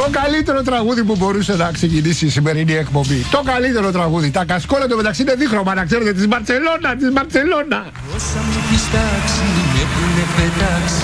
Το καλύτερο τραγούδι που μπορούσε να ξεκινήσει η σημερινή εκπομπή. Το καλύτερο τραγούδι. Τα κασκόλα του μεταξύ είναι δίχρωμα, να ξέρετε, της Μπαρτσελώνα. Όσα μου έχεις τάξει, με έχουνε πετάξει.